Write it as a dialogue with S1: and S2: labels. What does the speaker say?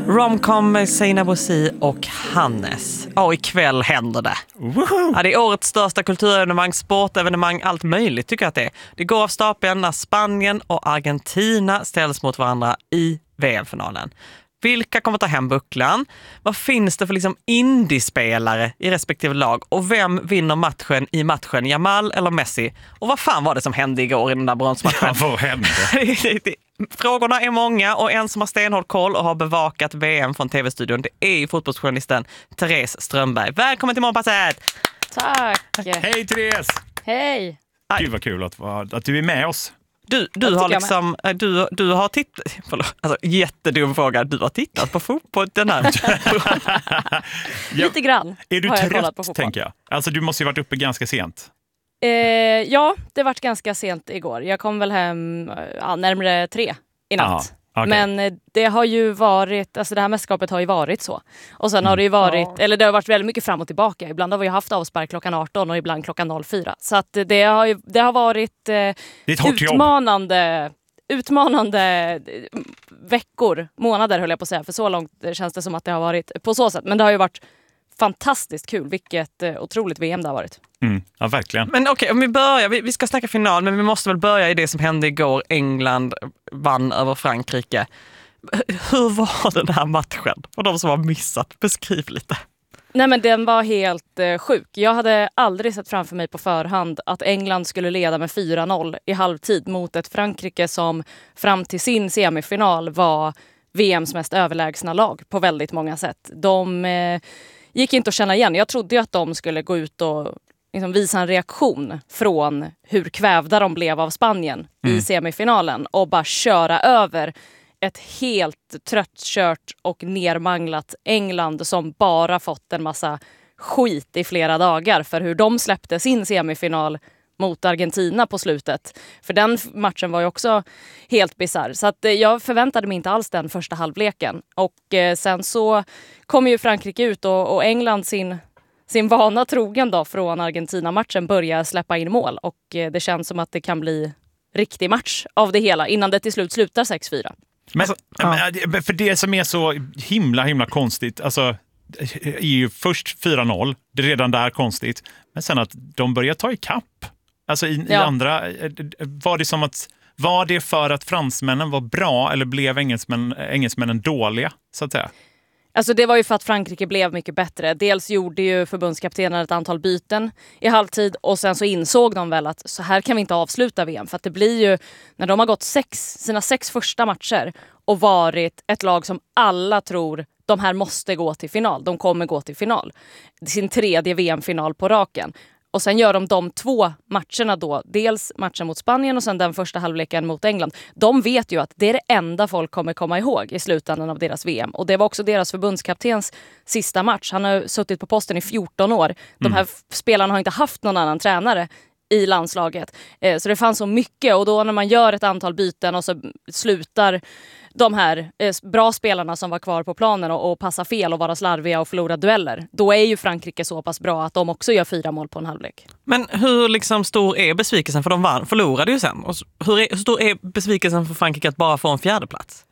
S1: Romcom med Seinabo Bosi och Hannes. Och ikväll händer det. Ja, det är årets största kulturevenemang, sportevenemang, allt möjligt tycker jag att det är. Det går av stapeln när Spanien och Argentina ställs mot varandra i VM-finalen. Vilka kommer ta hem bucklan? Vad finns det för liksom indiespelare i respektive lag? Och vem vinner matchen, Jamal eller Messi? Och vad fan var det som hände igår i den där bronsmatchen?
S2: Ja, vad hände?
S1: Frågorna är många och en som har stenhård koll och har bevakat VM från TV-studion, det är ju fotbollsjournalisten Therese Strömberg. Välkommen till Morgonpasset!
S3: Tack!
S2: Hej Therese!
S3: Hej!
S2: Gud vad kul att du är med oss.
S1: Du har liksom, du har tittat, alltså jättedum fråga, du har tittat på fotboll den här.
S3: Lite grann.
S2: Är du
S3: har jag kollat på
S2: trött,
S3: fotboll.
S2: tänker jag? Alltså du måste ju varit uppe ganska sent.
S3: Ja, det vart ganska sent igår. Jag kom väl hem närmare 3 i natt.
S2: Okay.
S3: Men det har ju varit, alltså det här mästerskapet har ju varit så. Och sen har det ju varit, eller det har varit väldigt mycket fram och tillbaka. Ibland har vi haft avspark klockan 18 och ibland klockan 04. Så att det har varit utmanande veckor, månader höll jag på att säga. För så långt känns det som att det har varit på så sätt. Men det har ju varit fantastiskt kul. Vilket otroligt VM det har varit.
S2: Ja, verkligen.
S1: Men okej, om vi börjar, vi ska snacka final, men vi måste väl börja i det som hände igår. England vann över Frankrike. Hur var den här matchen? För de som har missat, beskriv lite.
S3: Nej, men den var helt sjuk. Jag hade aldrig sett framför mig på förhand att England skulle leda med 4-0 i halvtid mot ett Frankrike som fram till sin semifinal var VMs mest överlägsna lag på väldigt många sätt. De gick inte att känna igen. Jag trodde ju att de skulle gå ut och liksom visa en reaktion från hur kvävda de blev av Spanien i semifinalen och bara köra över ett helt tröttkört och nermanglat England som bara fått en massa skit i flera dagar för hur de släppte sin semifinal mot Argentina på slutet. För den matchen var ju också helt bizarr. Så att jag förväntade mig inte alls den första halvleken. Och sen så kom ju Frankrike ut och England sin vana trogen då från Argentina-matchen börjar släppa in mål. Och det känns som att det kan bli riktig match av det hela innan det till slut slutar 6-4.
S2: Men för det som är så himla konstigt, alltså är ju först 4-0, det är redan där konstigt, men sen att de börjar ta i kapp. Alltså i andra, var det för att fransmännen var bra eller blev engelsmännen dåliga, så att säga?
S3: Alltså det var ju för att Frankrike blev mycket bättre. Dels gjorde ju förbundskaptenen ett antal byten i halvtid och sen så insåg de väl att så här kan vi inte avsluta VM. För att det blir ju, när de har gått sina 6 första matcher och varit ett lag som alla tror de här måste gå till final. De kommer gå till final. Sin 3:e VM-final på raken. Och sen gör de 2 matcherna då. Dels matchen mot Spanien och sen den första halvleken mot England. De vet ju att det är det enda folk kommer komma ihåg i slutändan av deras VM. Och det var också deras förbundskaptens sista match. Han har suttit på posten i 14 år. De här spelarna har inte haft någon annan tränare i landslaget. Så det fanns så mycket. Och då när man gör ett antal byten och så slutar de här bra spelarna som var kvar på planen och passa fel och vara slarviga och förlora dueller. Då är ju Frankrike så pass bra att de också gör 4 mål på en halvlek.
S1: Men hur liksom stor är besvikelsen? För de förlorade ju sen. Och hur stor är besvikelsen för Frankrike att bara få en 4:e plats?